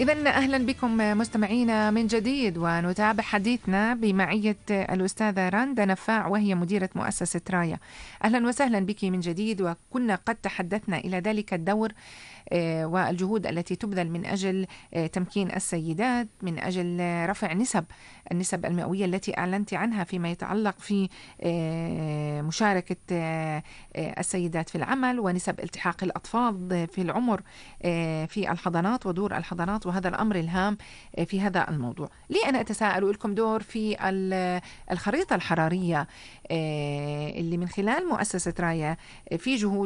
إذن أهلا بكم مستمعينا من جديد، ونتابع حديثنا بمعية الأستاذة رندا نفاع وهي مديرة مؤسسة راية. أهلا وسهلا بك من جديد. وكنا قد تحدثنا إلى ذلك الدور والجهود التي تبذل من أجل تمكين السيدات، من أجل رفع النسب المئوية التي أعلنت عنها فيما يتعلق في مشاركة السيدات في العمل، ونسب التحاق الأطفال في العمر في الحضانات ودور الحضانات، وهذا الأمر الهام في هذا الموضوع. لي أنا أتساءل لكم دور في الخريطة الحرارية اللي من خلال مؤسسة راية في جهود